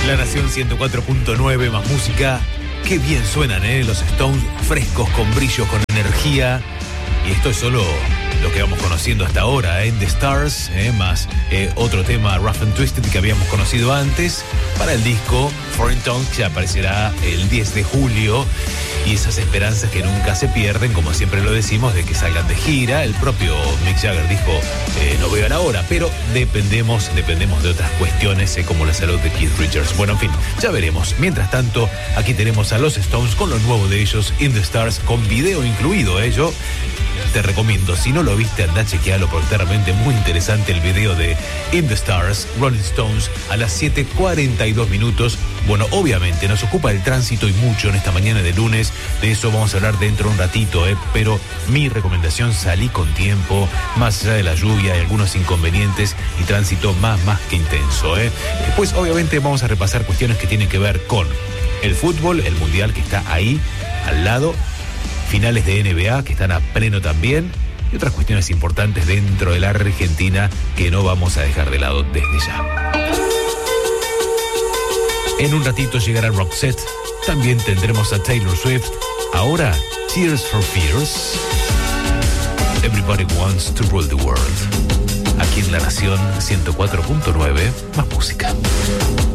La Nación 104.9, más música. Qué bien suenan, los Stones, frescos, con brillo, con energía. Y esto es solo lo que vamos conociendo hasta ahora, In the Stars, más otro tema, Rough and Twisted, que habíamos conocido antes, para el disco Foreign Tongues, que aparecerá el 10 de julio. Y esas esperanzas que nunca se pierden, como siempre lo decimos, de que salgan de gira. El propio Mick Jagger dijo, no veo la hora, pero dependemos de otras cuestiones, como la salud de Keith Richards. Bueno, en fin, ya veremos. Mientras tanto, aquí tenemos a los Stones con lo nuevo de ellos, In the Stars, con video incluido. Yo te recomiendo, si no lo viste, anda a chequearlo, porque realmente muy interesante el video de In the Stars, Rolling Stones, a las 7:42 minutos. Bueno, obviamente nos ocupa el tránsito y mucho en esta mañana de lunes. De eso vamos a hablar dentro de un ratito, pero mi recomendación, salí con tiempo, más allá de la lluvia y algunos inconvenientes y tránsito más que intenso. Después, obviamente, vamos a repasar cuestiones que tienen que ver con el fútbol, el mundial que está ahí, al lado, finales de NBA que están a pleno también, y otras cuestiones importantes dentro de la Argentina que no vamos a dejar de lado desde ya. En un ratito llegará Roxette, también tendremos a Taylor Swift. Ahora, Tears for Fears. Everybody Wants to Rule the World. Aquí en La Nación 104.9, más música.